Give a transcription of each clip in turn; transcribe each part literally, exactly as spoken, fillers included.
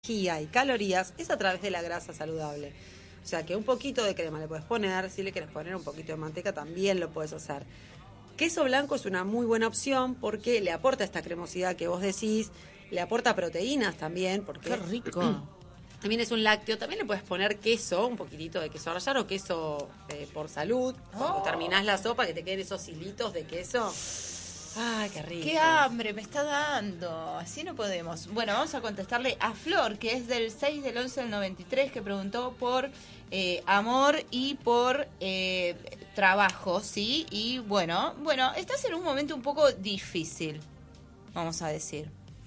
energía y calorías es a través de la grasa saludable. O sea que un poquito de crema le puedes poner, si le quieres poner un poquito de manteca también lo puedes hacer. Queso blanco es una muy buena opción porque le aporta esta cremosidad que vos decís, le aporta proteínas también. Porque ¡qué rico! También es un lácteo, también le puedes poner queso, un poquitito de queso rallar o queso eh, por salud. Cuando Oh. terminás la sopa que te queden esos hilitos de queso. ¡Ay, qué rico! ¡Qué hambre me está dando! Así no podemos. Bueno, vamos a contestarle a Flor, que es del seis del once del noventa y tres, que preguntó por eh, amor y por eh, trabajo, ¿sí? Y bueno, bueno, estás en un momento un poco difícil, vamos a decir.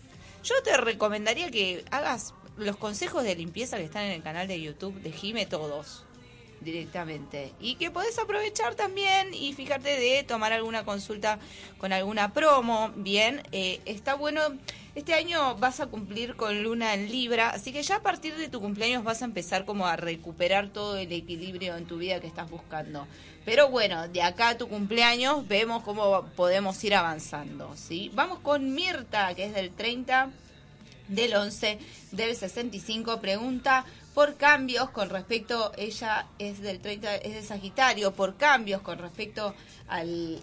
Yo te recomendaría que hagas los consejos de limpieza que están en el canal de YouTube de Jime, todos directamente, y que podés aprovechar también y fijarte de tomar alguna consulta con alguna promo. Bien, eh, está bueno. Este año vas a cumplir con Luna en Libra, así que ya a partir de tu cumpleaños vas a empezar como a recuperar todo el equilibrio en tu vida que estás buscando. Pero bueno, de acá a tu cumpleaños vemos cómo podemos ir avanzando, ¿sí? Vamos con Mirta, que es del treinta del once del sesenta y cinco, pregunta por cambios con respecto, ella es del treinta, es de Sagitario, por cambios con respecto al,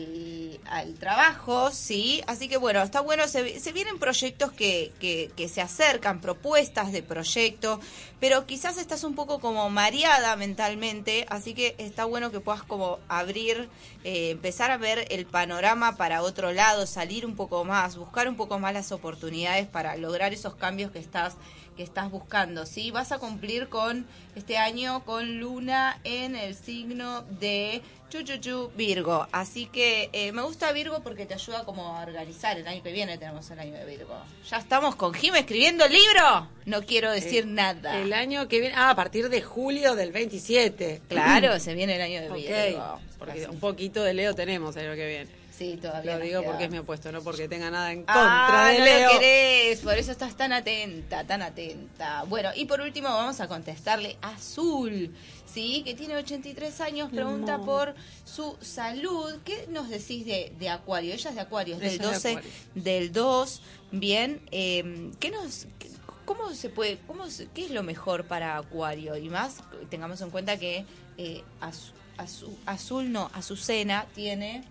al, al trabajo, ¿sí? Así que bueno, está bueno, se, se vienen proyectos que, que, que se acercan, propuestas de proyecto, pero quizás estás un poco como mareada mentalmente, así que está bueno que puedas como abrir, eh, empezar a ver el panorama para otro lado, salir un poco más, buscar un poco más las oportunidades para lograr esos cambios que estás que estás buscando, ¿sí? Vas a cumplir con este año con Luna en el signo de Chuchuchu Virgo, así que eh, me gusta Virgo porque te ayuda como a organizar. El año que viene tenemos el año de Virgo. Ya estamos con Jim escribiendo el libro, no quiero decir el, nada. El año que viene, ah, a partir de julio del veintisiete. Claro, se viene el año de Okay, Virgo. porque un poquito de Leo tenemos el año que viene. Sí, todavía Lo nos digo queda. porque es mi opuesto, no porque tenga nada en contra Ah, de no Leo. lo querés, por eso estás tan atenta, tan atenta. Bueno, y por último vamos a contestarle a Azul, ¿sí? Que tiene ochenta y tres años, pregunta No. por su salud. ¿Qué nos decís de, de Acuario? Ella es de Acuario, es Ella del es de doce Acuario. del dos. Bien, eh, ¿qué nos... qué- ¿Cómo se puede, cómo se- qué es lo mejor para Acuario? Y más, tengamos en cuenta que eh, Azu- Azu- Azul, no, Azucena tiene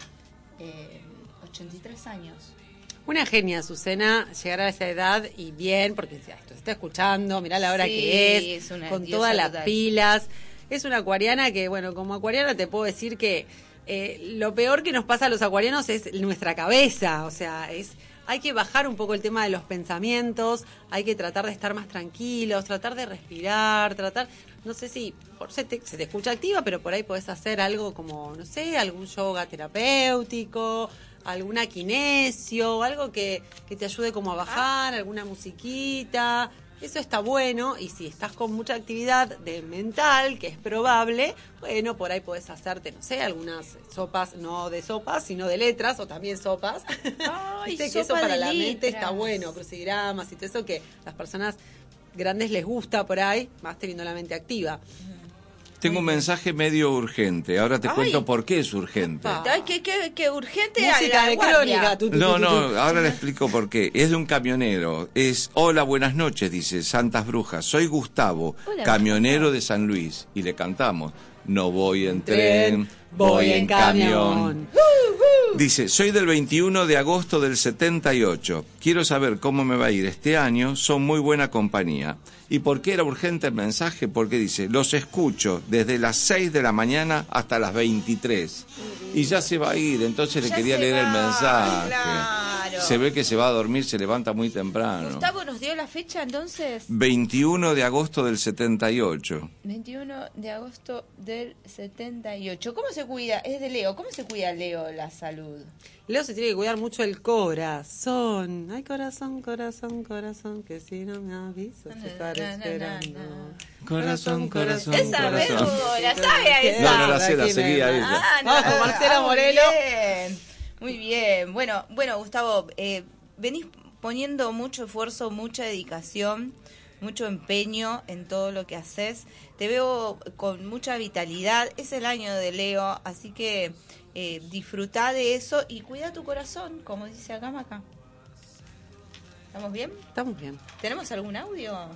eh, ochenta y tres años. Una genia, Azucena, llegar a esa edad y bien, porque ya, esto se está escuchando, mirá la hora Sí, que es, es una con diosa todas las total. pilas. Es una acuariana que, bueno, como acuariana te puedo decir que eh, lo peor que nos pasa a los acuarianos es nuestra cabeza, o sea, es hay que bajar un poco el tema de los pensamientos, hay que tratar de estar más tranquilos, tratar de respirar, tratar, no sé si por, se, te, se te escucha activa, pero por ahí podés hacer algo como, no sé, algún yoga terapéutico, alguna kinesio, algo que, que te ayude como a bajar, alguna musiquita. Eso está bueno, y si estás con mucha actividad de mental, que es probable, bueno, por ahí podés hacerte, no sé, algunas sopas, no de sopas, sino de letras, o también sopas. Ay, Viste que eso sopa para de la mente letras. está bueno, crucigramas y todo eso que a las personas grandes les gusta por ahí, más teniendo la mente activa. Tengo un mensaje medio urgente. Ahora te Ay. cuento por qué es urgente. Epa. Ay, qué, qué, qué urgente a Música la de guardia. crónica. tu, tu, No, tu, no, tu. ahora le explico por qué. Es de un camionero. Es, hola, buenas noches, dice Santas Brujas. Soy Gustavo, Hola, camionero de San Luis. Y le cantamos, no voy en Tren, tren, voy en camión. Dice, soy del veintiuno de agosto del setenta y ocho. Quiero saber cómo me va a ir este año. Son muy buena compañía. ¿Y por qué era urgente el mensaje? Porque dice, los escucho desde las seis de la mañana hasta las veintitrés. Y ya se va a ir, entonces le Ya quería se leer el va, mensaje. claro. Se ve que se va a dormir, se levanta muy temprano. Gustavo nos dio la fecha entonces. veintiuno de agosto del setenta y ocho. veintiuno de agosto del setenta y ocho. ¿Cómo se cuida? Es de Leo. ¿Cómo se cuida Leo la salud? Leo se tiene que cuidar mucho el corazón. Ay, corazón, corazón, corazón, que si no me avisas te estaré Na, na, na, esperando. na. Corazón, corazón, Esa corazón. Vergo, la sabe a esa. No, no la sé, la Aquí me- seguía ella. Ah, no, Vamos con Marcela ah, muy Morelo. bien. Muy bien. Bueno, bueno, Gustavo, eh, venís poniendo mucho esfuerzo, mucha dedicación, mucho empeño en todo lo que haces. Te veo con mucha vitalidad. Es el año de Leo, así que eh, disfrutá de eso y cuida tu corazón, como dice acá Maca. ¿Estamos bien? Estamos bien. ¿Tenemos algún audio?